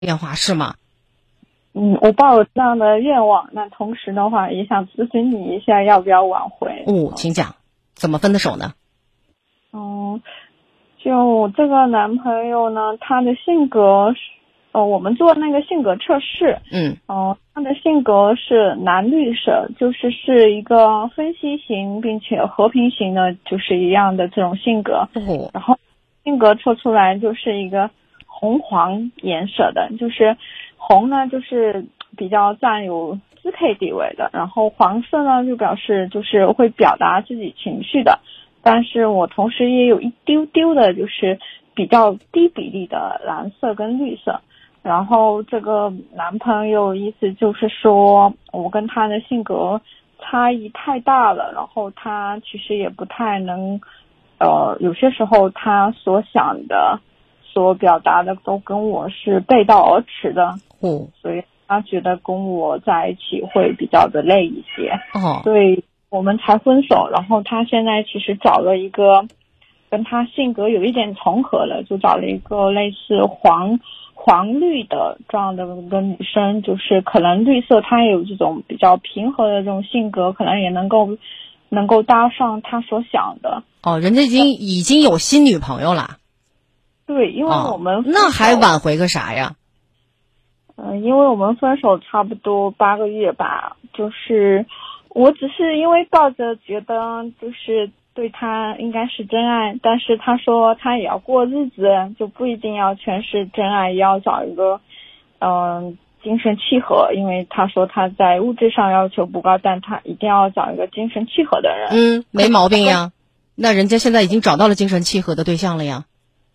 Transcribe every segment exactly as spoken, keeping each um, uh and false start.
变化是吗？ 嗯，我抱有这样的愿望，那同时的话也想咨询你一下要不要挽回。 哦，请讲，怎么分的手呢？ 嗯，就我这个男朋友呢，他的性格是，呃，我们做那个性格测试， 嗯， 哦、呃，他的性格是蓝绿色，就是是一个分析型并且和平型的，就是一样的这种性格。 哦， 然后性格测出来就是一个红黄颜色的，就是红呢就是比较占有支配地位的，然后黄色呢就表示就是会表达自己情绪的，但是我同时也有一丢丢的就是比较低比例的蓝色跟绿色。然后这个男朋友意思就是说我跟他的性格差异太大了，然后他其实也不太能呃有些时候他所想的所表达的都跟我是背道而驰的。 哦， 所以他觉得跟我在一起会比较的累一些。 哦， 所以我们才分手。然后他现在其实找了一个跟他性格有一点重合了，就找了一个类似黄黄绿的这样的一个女生，就是可能绿色她也有这种比较平和的这种性格，可能也能够能够搭上他所想的。 哦，人家已经已经有新女朋友了。 对，因为我们、哦、 那还挽回个啥呀？ 嗯、呃，因为我们分手差不多八个月吧，就是我只是因为抱着觉得就是对他应该是真爱，但是他说他也要过日子，就不一定要全是真爱，也要找一个嗯、呃、精神契合，因为他说他在物质上要求不高，但他一定要找一个精神契合的人。 嗯，没毛病呀。那人家现在已经找到了精神契合的对象了呀。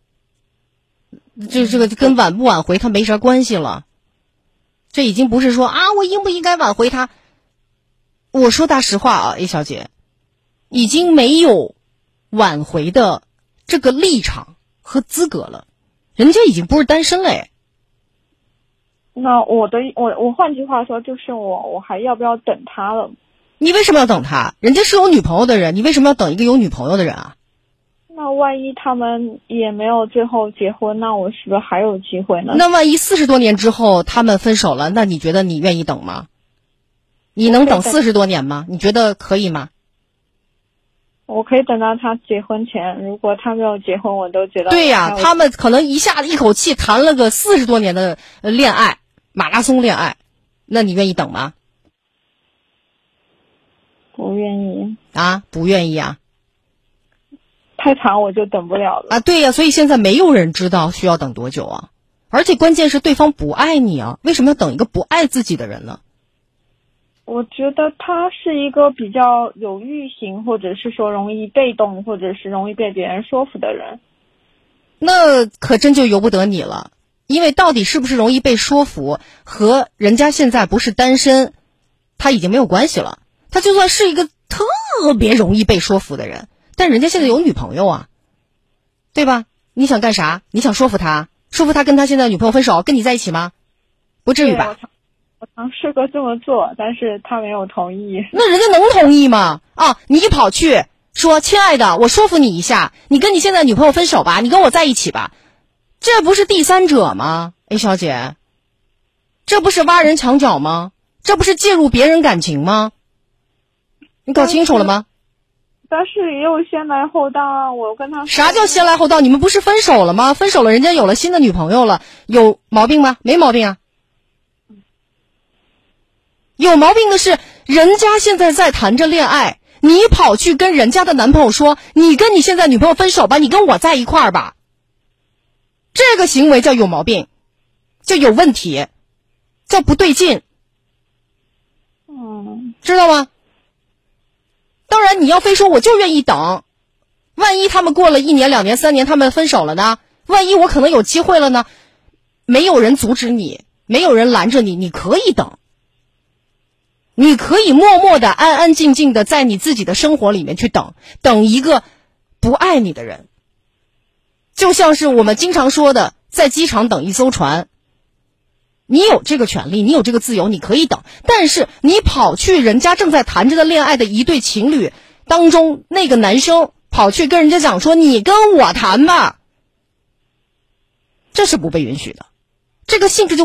这这个跟挽不挽回他没啥关系了。这已经不是说啊我应不应该挽回他。我说大实话啊 A 小姐，已经没有挽回的这个立场和资格了，人家已经不是单身了哎。 那我的我我换句话说就是我我还要不要等他了？ 你为什么要等他？人家是有女朋友的人，你为什么要等一个有女朋友的人啊？ 那万一他们也没有最后结婚，那我是不是还有机会呢？ 那万一四十多年之后他们分手了，那你觉得你愿意等吗？你能等四十多年吗？你觉得可以吗？ 我可以等到他结婚前，如果他没有结婚，我都觉得对呀、啊，他们可能一下子一口气谈了个四十多年的恋爱，马拉松恋爱，那你愿意等吗？ 不愿意啊，不愿意啊。 太长我就等不了了啊，对呀、啊，所以现在没有人知道需要等多久啊，而且关键是对方不爱你啊，为什么要等一个不爱自己的人呢？ 我觉得他是一个比较有欲型，或者是说容易被动，或者是容易被别人说服的人。 那可真就由不得你了，因为到底是不是容易被说服和人家现在不是单身他已经没有关系了。他就算是一个特别容易被说服的人，但人家现在有女朋友啊，对吧？你想干啥？你想说服他，说服他跟他现在的女朋友分手，跟你在一起吗？不至于吧？ 我尝试过这么做，但是他没有同意。 那人家能同意吗？啊，你一跑去说亲爱的，我说服你一下，你跟你现在的女朋友分手吧，你跟我在一起吧，这不是第三者吗 ？A 小姐，这不是挖人墙角吗？这不是介入别人感情吗？你搞清楚了吗？ 但是也有先来后到啊，我跟他啥叫先来后到？你们不是分手了吗？分手了，人家有了新的女朋友了，有毛病吗？没毛病啊。有毛病的是，人家现在在谈着恋爱，你跑去跟人家的男朋友说，你跟你现在女朋友分手吧，你跟我在一块儿吧。这个行为叫有毛病，叫有问题，叫不对劲。 嗯， 知道吗？当然你要非说我就愿意等，万一他们过了一年两年三年他们分手了呢？万一我可能有机会了呢？没有人阻止你，没有人拦着你，你可以等，你可以默默的安安静静的在你自己的生活里面去等，等一个不爱你的人。就像是我们经常说的，在机场等一艘船，你有这个权利，你有这个自由，你可以等，但是你跑去人家正在谈着的恋爱的一对情侣当中，那个男生跑去跟人家讲说你跟我谈吧，这是不被允许的， 这个性质就